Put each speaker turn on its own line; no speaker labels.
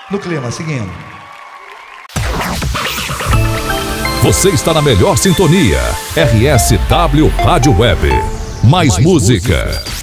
No clima, seguindo.
Você está na melhor sintonia. RSW Rádio Web. Mais música.